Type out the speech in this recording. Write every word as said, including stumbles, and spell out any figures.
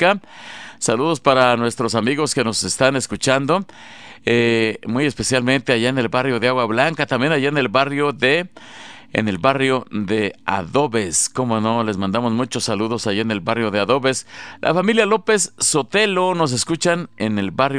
Mónica. Saludos para nuestros amigos que nos están escuchando, eh, muy especialmente allá en el barrio de Agua Blanca, también allá en el barrio de en el barrio de Adobes. Cómo no, les mandamos muchos saludos allá en el barrio de Adobes. La familia López Sotelo nos escuchan en el barrio